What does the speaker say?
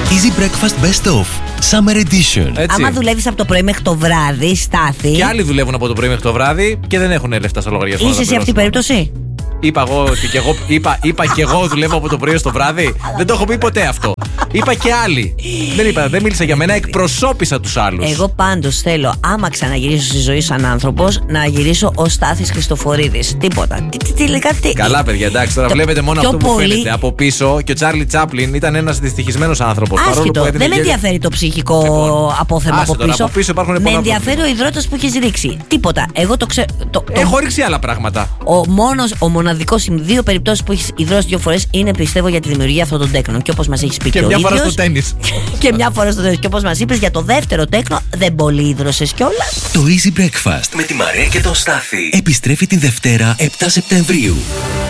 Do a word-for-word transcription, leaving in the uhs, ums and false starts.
Easy Breakfast Best Of Summer Edition. Έτσι. Άμα δουλεύεις από το πρωί μέχρι το βράδυ, Στάθη. Και άλλοι δουλεύουν από το πρωί μέχρι το βράδυ και δεν έχουν λεφτά στο λογαριασμό. Είσαι σε αυτή την περίπτωση? Είπα εγώ ότι και εγώ, είπα, είπα και εγώ δουλεύω από το πρωί στο βράδυ. Δεν το έχω πει ποτέ αυτό. Είπα και άλλοι. Δεν είπα, δεν μίλησα για μένα, εκπροσώπησα τους άλλους. Εγώ πάντως θέλω, άμα ξαναγυρίσω στη ζωή σαν άνθρωπος, να γυρίσω ως Στάθης Χριστοφορίδης. Τίποτα. Τι, τι, τι, κάτι... Καλά, παιδιά, εντάξει, τώρα το βλέπετε μόνο αυτό που πολύ... φαίνεται από πίσω. Και ο Τσάρλι Τσάπλιν ήταν ένας δυστυχισμένος άνθρωπος. Άσχετο, δεν με ενδιαφέρει το ψυχικό λοιπόν, απόθεμα από πίσω. Τώρα, από πίσω υπάρχουν με ενδιαφέρει ο υδρότας που έχεις ρίξει. Τίποτα. Εγώ το ξέρω. Το... Έχω ρίξει άλλα πράγματα. Ο μόνος, ο μοναδικός, δύο περιπτώσεις που έχεις υδρώσει δύο φορές είναι πιστεύω για τη δημιουργία αυτών των τέκνων. Και όπως μας έχεις πει και, και ο μια ίδιος, φορά στο τένις. Και μια φορά στο τένις. Και όπως μας είπες για το δεύτερο τέκνο, δεν πολύ υδρώσες κιόλας. Το Easy Breakfast με τη Μαρία και τον Στάθη επιστρέφει την Δευτέρα επτά Σεπτεμβρίου.